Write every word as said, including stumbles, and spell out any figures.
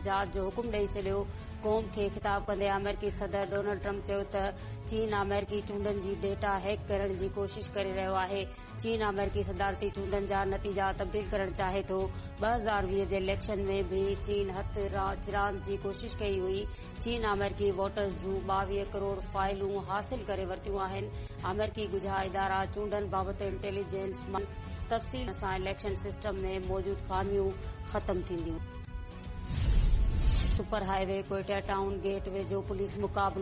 जांच जो हुकुम ॾेई छॾियो। क़ौम खे ख़िताब कंदे अमेरिकी सदर डोनाल्ड ट्रम्प चयो त चीन अमेरिकी चूंडनि जी डेटा हैक करण जी कोशिश करे रहियो आहे। चीन अमेरिकी सदारती चूंडनि जा नतीजा तब्दील करणु चाहे थो। ॿ हज़ार वीह जे इलेक्शन में भी चीन हथ चिरांद जी कोशिश कई हुई। चीन अमेरिकी वोटर्स जूं ॿावीह करोड़ फाइलूं हासिल करे वरितियूं आहिनि। अमेरिकी ॻुझा इदारा चूंडनि बाबति इंटेलिजेंस तफ़सील सां इलेक्शन सिस्टम में मौजूद ख़ामियूं ख़तम थींदियूं। Super highway Quetta town gate वेझो पुलिस मुक़ाबलो